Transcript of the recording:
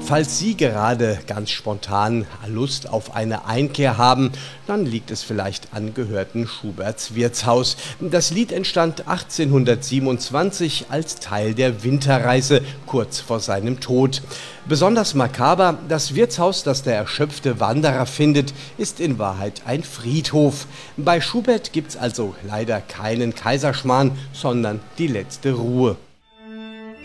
Falls Sie gerade ganz spontan Lust auf eine Einkehr haben, dann liegt es vielleicht an gehörten Schuberts Wirtshaus. Das Lied entstand 1827 als Teil der Winterreise kurz vor seinem Tod. Besonders makaber, das Wirtshaus, das der erschöpfte Wanderer findet, ist in Wahrheit ein Friedhof. Bei Schubert gibt's also leider keinen Kaiserschmarrn, sondern die letzte Ruhe.